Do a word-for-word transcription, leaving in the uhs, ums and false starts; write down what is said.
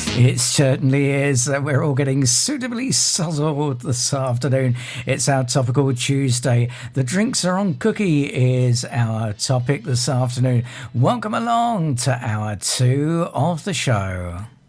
It certainly is. Uh, We're all getting suitably suzzled this afternoon. It's our Topical Tuesday. The drinks are on cookie is our topic this afternoon. Welcome along to hour two of the show.